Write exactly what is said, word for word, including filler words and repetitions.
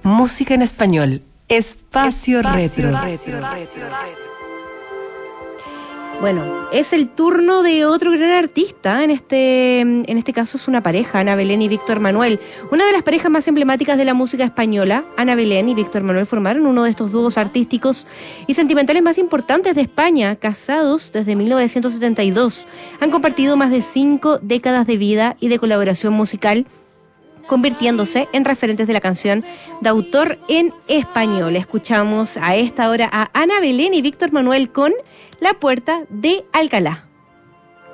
Música en español. Espacio, Espacio Retro. Retro. Retro. Bueno, es el turno de otro gran artista. En este, en este caso es una pareja, Ana Belén y Víctor Manuel. Una de las parejas más emblemáticas de la música española. Ana Belén y Víctor Manuel formaron uno de estos dúos artísticos y sentimentales más importantes de España, casados desde mil novecientos setenta y dos. Han compartido más de cinco décadas de vida y de colaboración musical, convirtiéndose en referentes de la canción de autor en español. Escuchamos a esta hora a Ana Belén y Víctor Manuel con La Puerta de Alcalá.